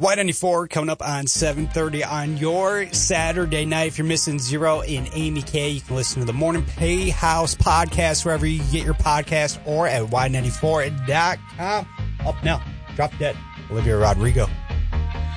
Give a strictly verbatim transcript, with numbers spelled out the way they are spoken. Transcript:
Y ninety-four coming up on seven thirty on your Saturday night. If you're missing Zero and Amy K, you can listen to the Morning Playhouse podcast wherever you get your podcast or at Y ninety-four dot com. Up now, Drop Dead, Olivia Rodrigo.